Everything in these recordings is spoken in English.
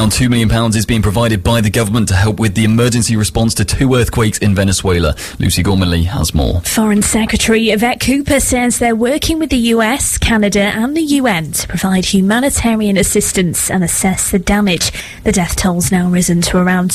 Around £2 million is being provided by the government to help with the emergency response to 2 earthquakes in Venezuela. Lucy Gormanley has more. Foreign Secretary Yvette Cooper says they're working with the US, Canada and the UN to provide humanitarian assistance and assess the damage. The death toll's now risen to around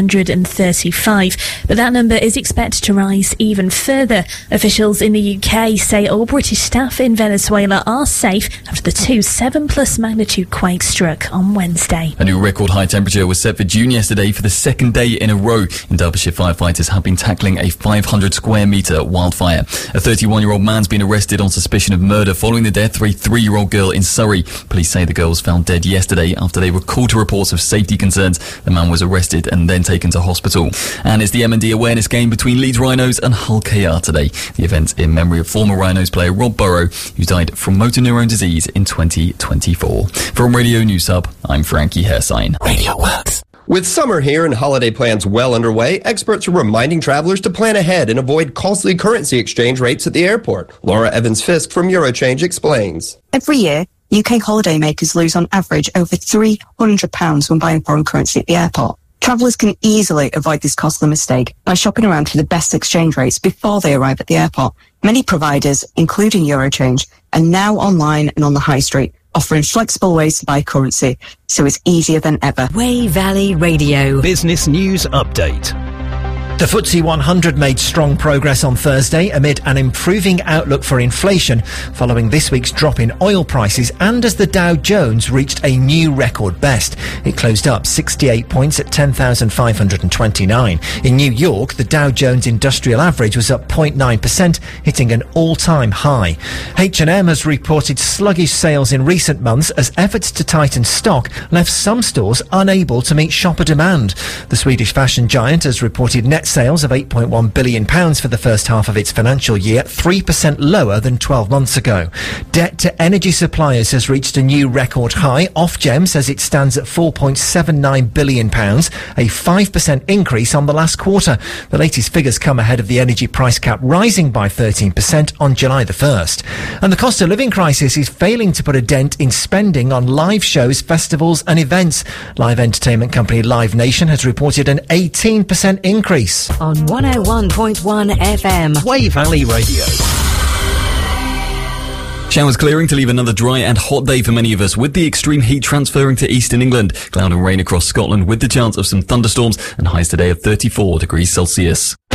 235, but that number is expected to rise even further. Officials in the UK say all British staff in Venezuela are safe after the 2 7+ magnitude quakes struck on Wednesday. A new record high temperature was set for June yesterday for the second day in a row. In Derbyshire, firefighters have been tackling a 500 square metre wildfire. A 31-year-old man's been arrested on suspicion of murder following the death of a 3-year-old girl in Surrey. Police say the girl was found dead yesterday after they were called to reports of safety concerns. The man was arrested and then taken to hospital. And it's the M&D awareness game between Leeds Rhinos and Hull KR today. The event in memory of former Rhinos player Rob Burrow, who died from motor neurone disease in 2024. From Radio News Hub, I'm Frankie Hairsign. Radio Works. With summer here and holiday plans well underway, experts are reminding travelers to plan ahead and avoid costly currency exchange rates at the airport. Laura Evans-Fisk from Eurochange explains. Every year, UK holidaymakers lose on average over £300 when buying foreign currency at the airport. Travellers can easily avoid this costly mistake by shopping around for the best exchange rates before they arrive at the airport. Many providers, including Eurochange, are now online and on the high street, offering flexible ways to buy currency, so it's easier than ever. Wey Valley Radio. Business News Update. The FTSE 100 made strong progress on Thursday amid an improving outlook for inflation following this week's drop in oil prices and as the Dow Jones reached a new record best. It closed up 68 points at 10,529. In New York, the Dow Jones Industrial Average was up 0.9%, hitting an all-time high. H&M has reported sluggish sales in recent months as efforts to tighten stock left some stores unable to meet shopper demand. The Swedish fashion giant has reported net sales of £8.1 billion for the first half of its financial year, 3% lower than 12 months ago. Debt to energy suppliers has reached a new record high. Ofgem says it stands at £4.79 billion, a 5% increase on the last quarter. The latest figures come ahead of the energy price cap rising by 13% on July the 1st. And the cost of living crisis is failing to put a dent in spending on live shows, festivals and events. Live entertainment company Live Nation has reported an 18% increase. On 101.1 FM. Wey Valley Radio. Showers clearing to leave another dry and hot day for many of us, with the extreme heat transferring to eastern England. Cloud and rain across Scotland with the chance of some thunderstorms and highs today of 34 degrees Celsius.